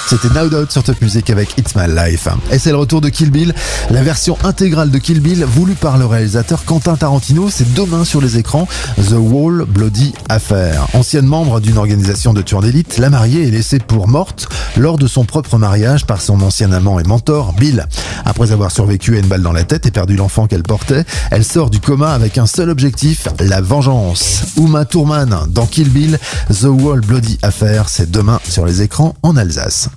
C'était No Doubt sur Top Music avec It's My Life. Et c'est le retour de Kill Bill. La version intégrale de Kill Bill, voulue par le réalisateur Quentin Tarantino, c'est demain sur les écrans. The Whole Bloody Affair. Ancienne membre d'une organisation de tueurs d'élite, la mariée est laissée pour morte lors de son propre mariage par son ancien amant et mentor, Bill. Après avoir survécu à une balle dans la tête et perdu l'enfant qu'elle portait, elle sort du coma avec un seul objectif, la vengeance. Uma Thurman dans Kill Bill, The Whole Bloody Affair, c'est demain sur les écrans en Alsace.